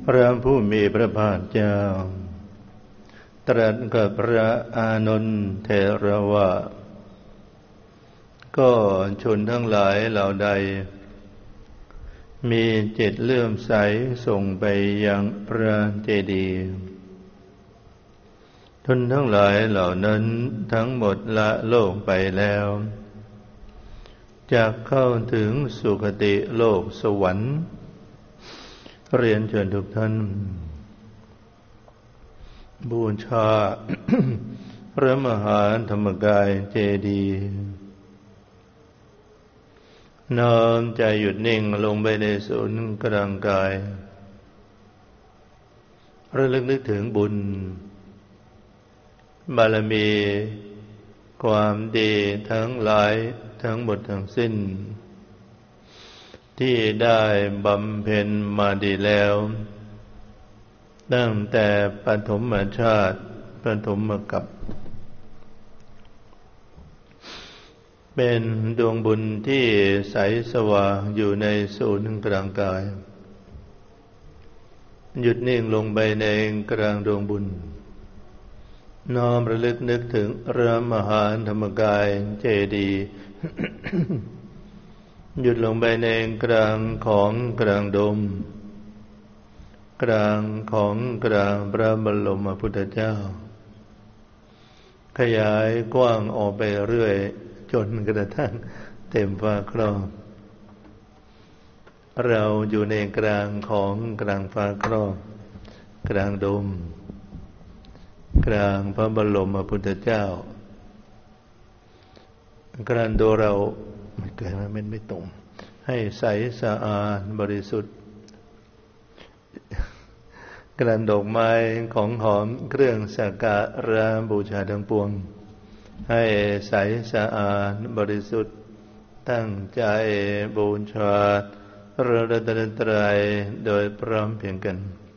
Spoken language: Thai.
พระผู้มีพระภาคเจ้าตรัสกับพระอานนท์เถระว่าก็ชนทั้งหลายเหล่าใดมีจิตเลื่อมใสส่งไปยังพระเจดีย์ชนทั้งหลายเหล่านั้นทั้งหมดละโลกไปแล้วจะเข้าถึงสุคติโลกสวรรค์เรียนเชิญทุกท่านบูชา พระมหาธรรมกายเจดีย์น้อมใจหยุดนิ่งลงไปในศูนย์กลางกายระลึกนึกถึงบุญบารมีความดีทั้งหลายทั้งหมดทั้งสิ้นที่ได้บำเพ็ญมาดีแล้วตั้งแต่ปฐมชาติปฐมกัปเป็นดวงบุญที่ใสสว่างอยู่ในศูนย์กลางกายหยุดนิ่งลงไปในกลางดวงบุญน้อมระลึกนึกถึงพระมหาธรรมกายเจดีย์ หยุดลงไปในกลางของกลางดมกลางของกลางพระบรมพุทธเจ้าขยายกว้างออกไปเรื่อยจนกระทั่งเต็มฟ้าครอบเราอยู่ในกลางของกลางฟ้าครอบกลางดมกลางพระบรมพุทธเจ้ากลางตัวเราไม่เกิดมันไม่ตรงให้ใสสะอาดบริสุทธิ์กลางดอกไม้ของหอมเครื่องสักการะบูชาทั้งปวงให้ใสสะอาดบริสุทธิ์ตั้งใจบูชาพระรัตนตรัยโดยพร้อมเพรียงกัน